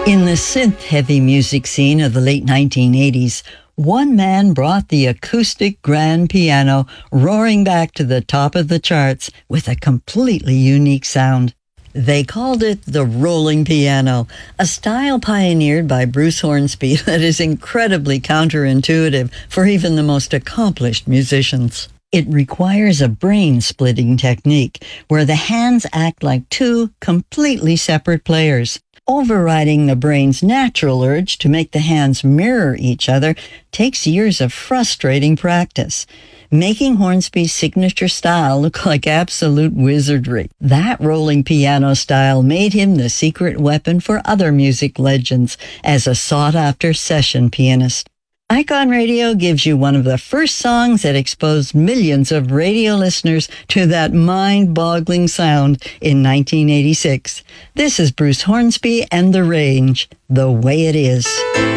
In the synth-heavy music scene of the late 1980s, one man brought the acoustic grand piano roaring back to the top of the charts with a completely unique sound. They called it the rolling piano, a style pioneered by Bruce Hornsby that is incredibly counterintuitive for even the most accomplished musicians. It requires a brain-splitting technique where the hands act like two completely separate players. Overriding the brain's natural urge to make the hands mirror each other takes years of frustrating practice, making Hornsby's signature style look like absolute wizardry. That rolling piano style made him the secret weapon for other music legends as a sought-after session pianist. Icon Radio gives you one of the first songs that exposed millions of radio listeners to that mind-boggling sound in 1986. This is Bruce Hornsby and The Range, The Way It Is.